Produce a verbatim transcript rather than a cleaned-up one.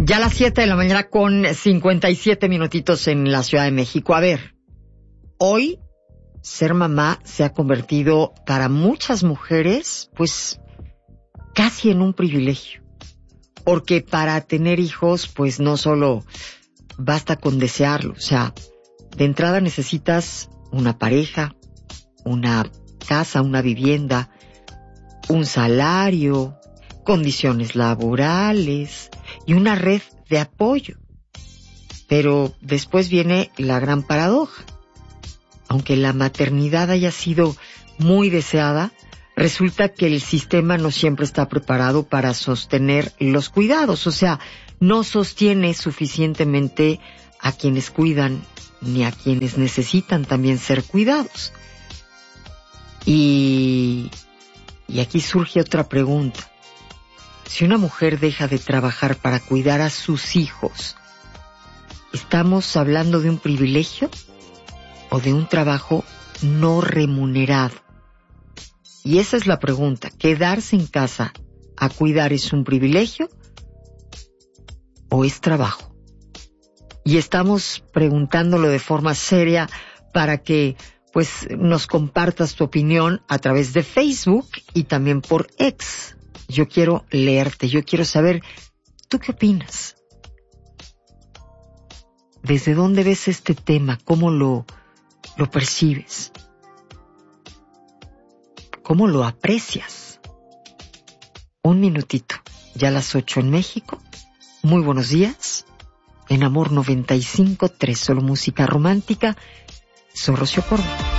Ya a las siete de la mañana con cincuenta y siete minutitos en la Ciudad de México. A ver, hoy ser mamá se ha convertido para muchas mujeres, pues, casi en un privilegio. Porque para tener hijos, pues no solo basta con desearlo. O sea, de entrada necesitas una pareja, una casa, una vivienda, un salario, condiciones laborales y una red de apoyo. Pero después viene la gran paradoja. Aunque la maternidad haya sido muy deseada, resulta que el sistema no siempre está preparado para sostener los cuidados. O sea, no sostiene suficientemente a quienes cuidan ni a quienes necesitan también ser cuidados. Y, y aquí surge otra pregunta. Si una mujer deja de trabajar para cuidar a sus hijos, ¿estamos hablando de un privilegio o de un trabajo no remunerado? Y esa es la pregunta. ¿Quedarse en casa a cuidar es un privilegio o es trabajo? Y estamos preguntándolo de forma seria para que pues nos compartas tu opinión a través de Facebook y también por X. Yo quiero leerte, yo quiero saber, ¿tú qué opinas? ¿Desde dónde ves este tema? ¿Cómo lo, lo percibes? ¿Cómo lo aprecias? Un minutito, ya a las ocho en México. Muy buenos días. En Amor noventa y cinco punto tres, solo música romántica. Soy Rocío Córdoba.